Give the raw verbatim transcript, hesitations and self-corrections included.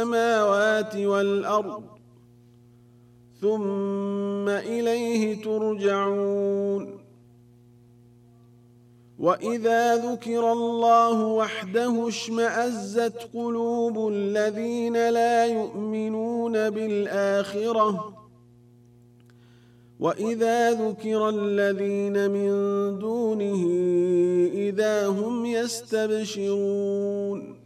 السماوات والأرض ثم إليه ترجعون وإذا ذكر الله وحده اشمأزت قلوب الذين لا يؤمنون بالآخرة وإذا ذكر الذين من دونه إذا هم يستبشرون